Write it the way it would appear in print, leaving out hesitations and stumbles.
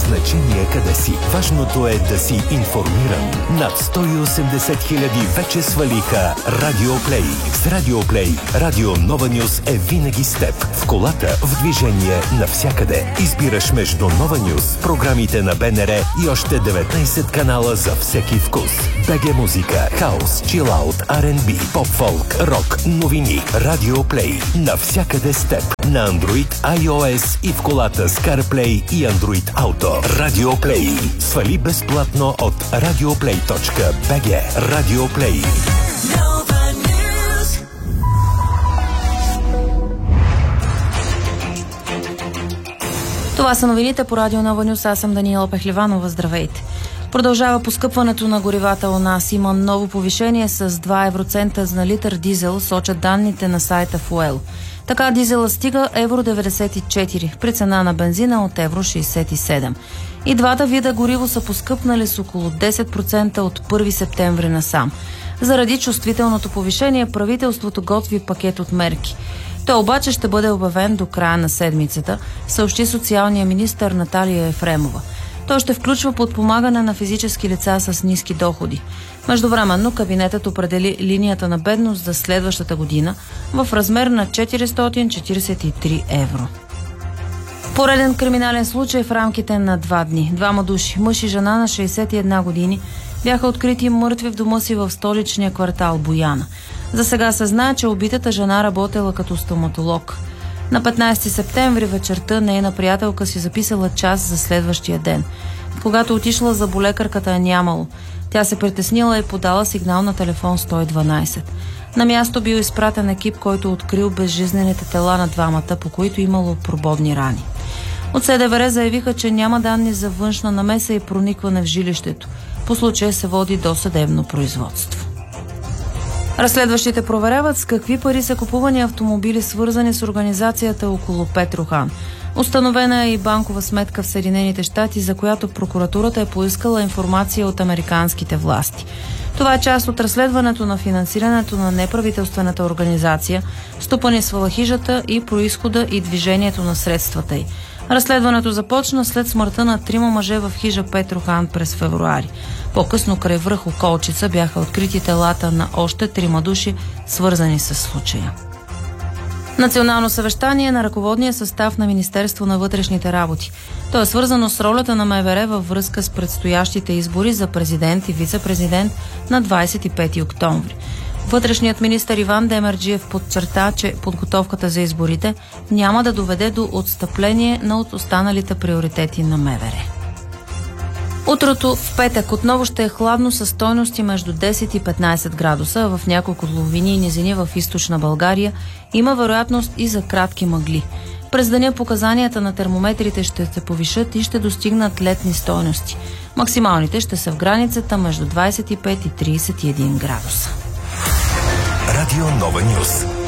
значение къде си. Важното е да си информиран. Над 180 хиляди вече свалиха Радиоплей. С Радиоплей Радио Нова Нюс е винаги с теб. В колата, в движение, навсякъде. Избираш между Нова Нюс, програмите на БНР и още 19 канала за всеки вкус. БГ музика, хаус, чилаут, R&B, поп-фолк, рок, новини. Радиоплей. Навсякъде с теб. На Android, iOS и в колата с CarPlay и Android Auto. Радиоплей. Свали безплатно от radioplay.bg. Радиоплей. Това са новините по Радио Нова Нюс. Аз съм Даниела Пехливанова. Здравейте. Продължава поскъпването на горивата у нас. Има ново повишение с 2 евроцента на литър дизел, сочат данните на сайта Fuel. Така дизела стига евро 94 при цена на бензина от евро 67. И двата вида гориво са поскъпнали с около 10% от 1 септември насам. Заради чувствителното повишение правителството готви пакет от мерки. Той обаче ще бъде обявен до края на седмицата, съобщи социалния министър Наталия Ефремова. Той ще включва подпомагане на физически лица с ниски доходи. Междувременно кабинетът определи линията на бедност за следващата година в размер на 443 евро. Пореден криминален случай в рамките на 2 дни. 2 души, мъж и жена на 61 години, бяха открити мъртви в дома си в столичния квартал Бояна. За сега се знае, че убитата жена работела като стоматолог. На 15 септември вечерта нейна приятелка си записала час за следващия ден. Когато отишла за болекарката е нямало. Тя се притеснила и подала сигнал на телефон 112. На място бил изпратен екип, който открил безжизнените тела на двамата, по които имало прободни рани. От СДВР заявиха, че няма данни за външна намеса и проникване в жилището. По случая се води досъдебно производство. Разследващите проверяват с какви пари са купувани автомобили, свързани с организацията около Петрохан. Установена е и банкова сметка в Съединените щати, за която прокуратурата е поискала информация от американските власти. Това е част от разследването на финансирането на неправителствената организация, стопани с валахижата и произхода и движението на средствата й. Разследването започна след смъртта на 3 мъже в хижа Петрохан през февруари. По-късно край връх Околчица бяха открити телата на още 3 души, свързани с случая. Национално съвещание на ръководния състав на Министерство на вътрешните работи. То е свързано с ролята на МВР във връзка с предстоящите избори за президент и вице-президент на 25 октомври. Вътрешният министър Иван Демерджиев подчерта, че подготовката за изборите няма да доведе до отстъпление на от останалите приоритети на МВР. Утрото в петък отново ще е хладно със стойности между 10 и 15 градуса. В няколко ловини и низини в източна България има вероятност и за кратки мъгли. През деня показанията на термометрите ще се повишат и ще достигнат летни стойности. Максималните ще са в границата между 25 и 31 градуса. Радио Нова Нюс.